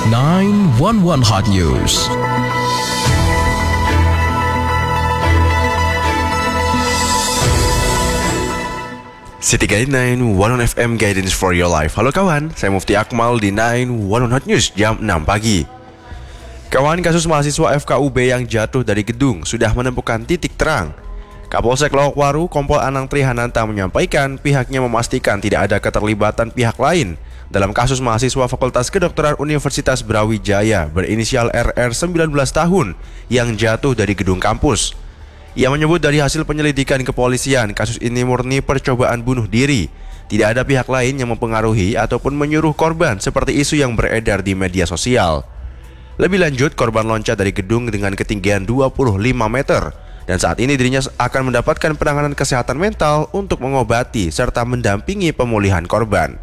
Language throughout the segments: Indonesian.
911 Hot News. City Guide 911 FM Guidance for Your Life. Halo kawan, saya Mufti Akmal di 911 Hot News jam 6 pagi. Kawan, kasus mahasiswa FKUB yang jatuh dari gedung sudah menemukan titik terang. Kapolsek Lowokwaru, Kompol Anang Trihananta menyampaikan pihaknya memastikan tidak ada keterlibatan pihak lain dalam kasus mahasiswa Fakultas Kedokteran Universitas Brawijaya berinisial RR 19 tahun yang jatuh dari gedung kampus. Ia menyebut dari hasil penyelidikan kepolisian, kasus ini murni percobaan bunuh diri. Tidak ada pihak lain yang mempengaruhi ataupun menyuruh korban seperti isu yang beredar di media sosial. Lebih lanjut, korban loncat dari gedung dengan ketinggian 25 meter dan saat ini dirinya akan mendapatkan penanganan kesehatan mental untuk mengobati serta mendampingi pemulihan korban.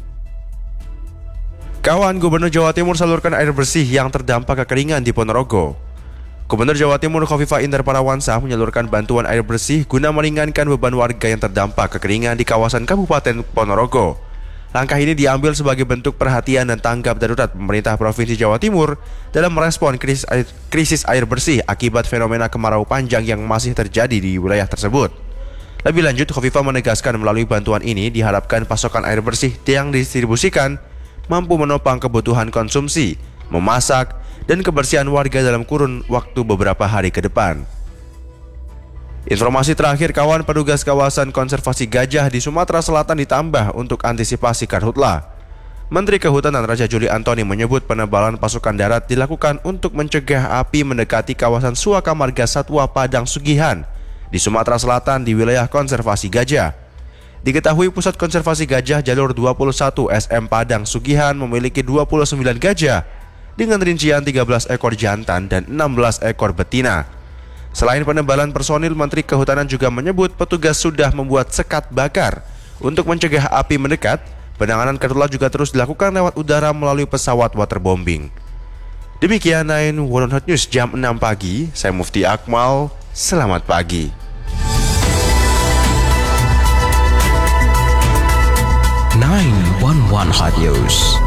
Kawan, Gubernur Jawa Timur salurkan air bersih yang terdampak kekeringan di Ponorogo. Gubernur Jawa Timur Khofifah Indar Parawansa menyalurkan bantuan air bersih guna meringankan beban warga yang terdampak kekeringan di kawasan Kabupaten Ponorogo. Langkah ini diambil sebagai bentuk perhatian dan tanggap darurat pemerintah Provinsi Jawa Timur dalam merespon krisis air bersih akibat fenomena kemarau panjang yang masih terjadi di wilayah tersebut. Lebih lanjut, Khofifah menegaskan melalui bantuan ini diharapkan pasokan air bersih yang didistribusikan mampu menopang kebutuhan konsumsi, memasak, dan kebersihan warga dalam kurun waktu beberapa hari ke depan. Informasi terakhir kawan, petugas kawasan konservasi gajah di Sumatera Selatan ditambah untuk antisipasi karhutla. Menteri Kehutanan Raja Juli Antoni menyebut penebalan pasukan darat dilakukan untuk mencegah api mendekati kawasan Suaka Marga Satwa Padang Sugihan di Sumatera Selatan di wilayah konservasi gajah. Diketahui Pusat Konservasi Gajah Jalur 21 SM Padang Sugihan memiliki 29 gajah dengan rincian 13 ekor jantan dan 16 ekor betina. Selain penebalan personil, Menteri Kehutanan juga menyebut petugas sudah membuat sekat bakar untuk mencegah api mendekat. Penanganan karhutla juga terus dilakukan lewat udara melalui pesawat waterbombing. Demikian 911 Hot News jam 6 pagi. Saya Mufti Akmal. Selamat pagi. 911 Hot News.